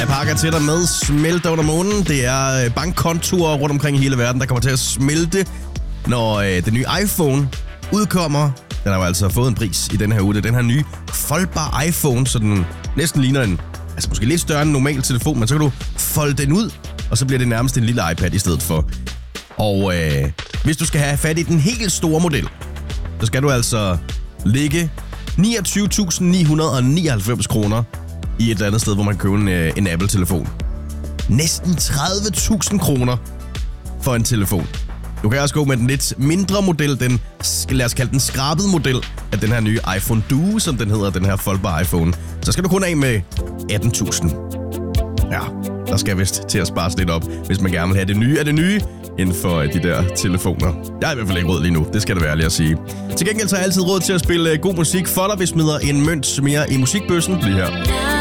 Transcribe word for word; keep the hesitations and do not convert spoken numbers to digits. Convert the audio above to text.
Jeg pakker til dig med smelte under månen. Det er bankkontorer rundt omkring i hele verden, der kommer til at smelte, når øh, den nye iPhone udkommer. Den har jo altså fået en pris i den her uge. Det er den her nye foldbare iPhone, så den næsten ligner en, altså måske lidt større end en normal telefon, men så kan du folde den ud, og så bliver det nærmest en lille iPad i stedet for. Og øh, hvis du skal have fat i den helt store model, så skal du altså lægge niogtyve tusind ni hundrede og nioghalvfems kroner i et eller andet sted, hvor man kan købe en, øh, en Apple-telefon. Næsten tredive tusind kroner for en telefon. Du kan også gå med den lidt mindre model, den, lad os kalde den skrabede model af den her nye iPhone Duo, som den hedder, den her foldbare iPhone. Så skal du kun af med atten tusind. Ja, der skal vist til at spares lidt op, hvis man gerne vil have det nye af det nye inden for de der telefoner. Jeg er i hvert fald ikke råd lige nu, det skal det være ærligt at sige. Til gengæld så har jeg altid råd til at spille god musik for dig. Vi smider en mønt mere i musikbøssen. Lige her.